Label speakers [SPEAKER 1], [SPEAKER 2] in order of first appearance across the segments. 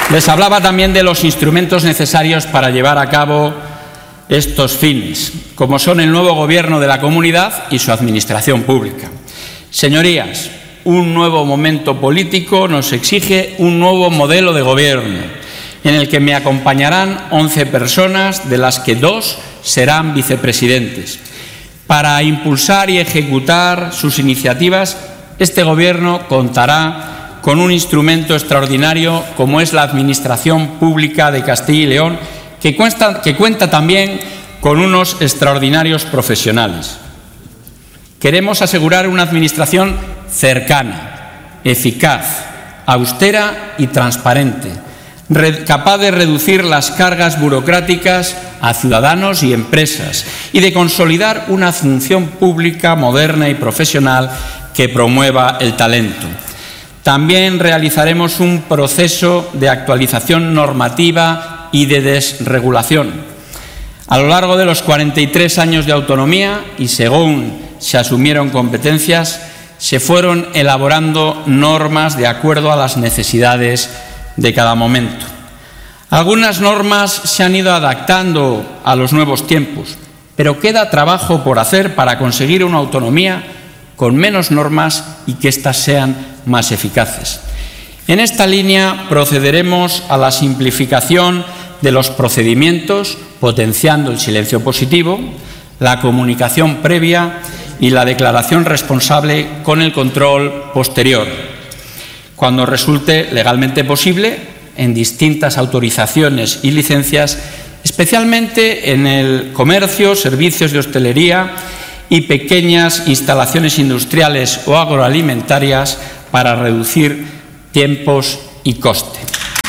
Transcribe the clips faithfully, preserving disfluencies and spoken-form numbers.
[SPEAKER 1] Les hablaba también de los instrumentos necesarios para llevar a cabo estos fines, como son el nuevo gobierno de la comunidad y su administración pública. Señorías, un nuevo momento político nos exige un nuevo modelo de gobierno, en el que me acompañarán once personas, de las que dos serán vicepresidentes. Para impulsar y ejecutar sus iniciativas, este Gobierno contará con un instrumento extraordinario como es la Administración Pública de Castilla y León, que cuenta, que cuenta también con unos extraordinarios profesionales. Queremos asegurar una Administración cercana, eficaz, austera y transparente, capaz de reducir las cargas burocráticas a ciudadanos y empresas y de consolidar una función pública moderna y profesional que promueva el talento. También realizaremos un proceso de actualización normativa y de desregulación. A lo largo de los cuarenta y tres años de autonomía y según se asumieron competencias, se fueron elaborando normas de acuerdo a las necesidades de cada momento. Algunas normas se han ido adaptando a los nuevos tiempos, pero queda trabajo por hacer para conseguir una autonomía con menos normas y que éstas sean más eficaces. En esta línea procederemos a la simplificación de los procedimientos, potenciando el silencio positivo, la comunicación previa y la declaración responsable con el control posterior, cuando resulte legalmente posible, en distintas autorizaciones y licencias, especialmente en el comercio, servicios de hostelería y pequeñas instalaciones industriales o agroalimentarias, para reducir tiempos y coste.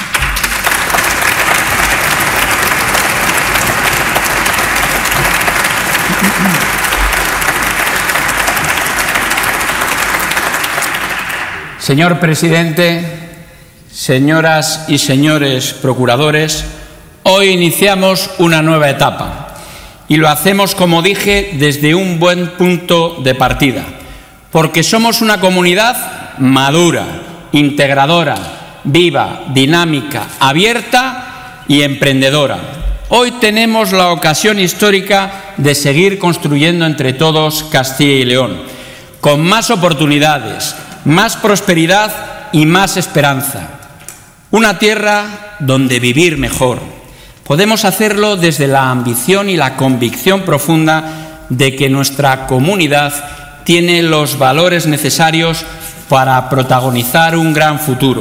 [SPEAKER 1] Señor presidente, señoras y señores procuradores, hoy iniciamos una nueva etapa y lo hacemos, como dije, desde un buen punto de partida, porque somos una comunidad madura, integradora, viva, dinámica, abierta y emprendedora. Hoy tenemos la ocasión histórica de seguir construyendo entre todos Castilla y León, con más oportunidades, más prosperidad y más esperanza. Una tierra donde vivir mejor. Podemos hacerlo desde la ambición y la convicción profunda de que nuestra comunidad tiene los valores necesarios para protagonizar un gran futuro.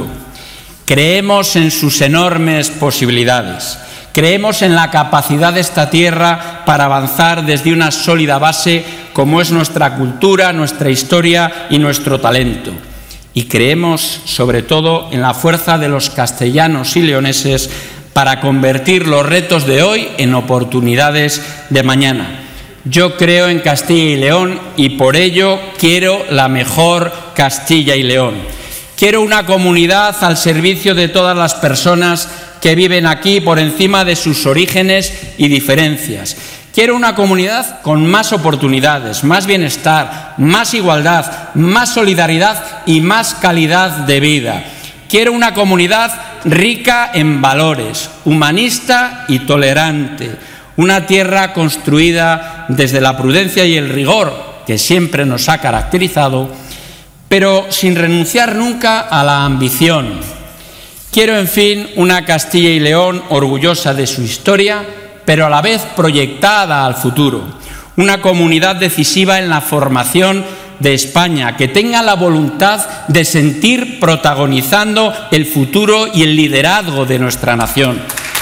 [SPEAKER 1] Creemos en sus enormes posibilidades. Creemos en la capacidad de esta tierra para avanzar desde una sólida base como es nuestra cultura, nuestra historia y nuestro talento. Y creemos, sobre todo, en la fuerza de los castellanos y leoneses para convertir los retos de hoy en oportunidades de mañana. Yo creo en Castilla y León y por ello quiero la mejor Castilla y León. Quiero una comunidad al servicio de todas las personas que viven aquí por encima de sus orígenes y diferencias. Quiero una comunidad con más oportunidades, más bienestar, más igualdad, más solidaridad y más calidad de vida. Quiero una comunidad rica en valores, humanista y tolerante. Una tierra construida desde la prudencia y el rigor que siempre nos ha caracterizado, pero sin renunciar nunca a la ambición. Quiero, en fin, una Castilla y León orgullosa de su historia, pero a la vez proyectada al futuro. Una comunidad decisiva en la formación de España, que tenga la voluntad de sentir protagonizando el futuro y el liderazgo de nuestra nación.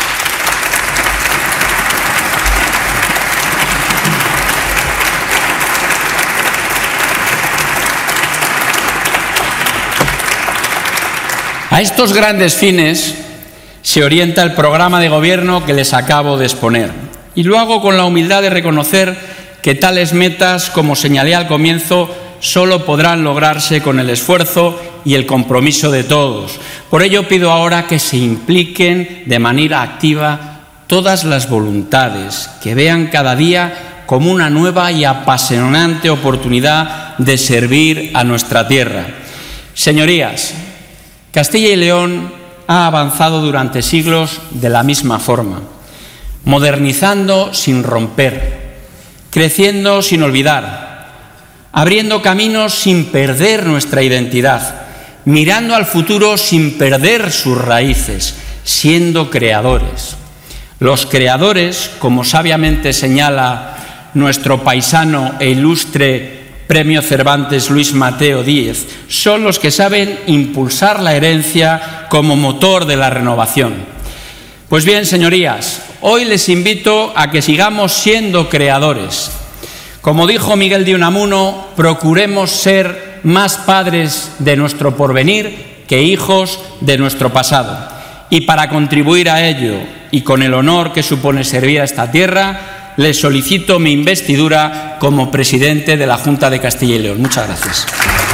[SPEAKER 1] A estos grandes fines se orienta el programa de gobierno que les acabo de exponer. Y lo hago con la humildad de reconocer que tales metas, como señalé al comienzo, solo podrán lograrse con el esfuerzo y el compromiso de todos. Por ello pido ahora que se impliquen de manera activa todas las voluntades, que vean cada día como una nueva y apasionante oportunidad de servir a nuestra tierra. Señorías, Castilla y León ha avanzado durante siglos de la misma forma, modernizando sin romper, creciendo sin olvidar, abriendo caminos sin perder nuestra identidad, mirando al futuro sin perder sus raíces, siendo creadores. Los creadores, como sabiamente señala nuestro paisano e ilustre Premio Cervantes Luis Mateo Díez, son los que saben impulsar la herencia como motor de la renovación. Pues bien, señorías, hoy les invito a que sigamos siendo creadores. Como dijo Miguel de Unamuno, procuremos ser más padres de nuestro porvenir que hijos de nuestro pasado. Y para contribuir a ello, y con el honor que supone servir a esta tierra, les solicito mi investidura como presidente de la Junta de Castilla y León. Muchas gracias.